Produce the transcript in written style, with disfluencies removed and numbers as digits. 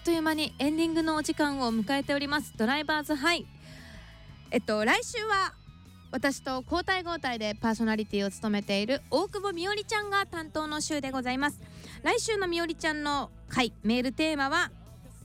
という間にエンディングのお時間を迎えております。ドライバーズハイ。来週は私と交代交代でパーソナリティを務めている大久保みおりちゃんが担当の週でございます。来週のみおりちゃんの回メールテーマは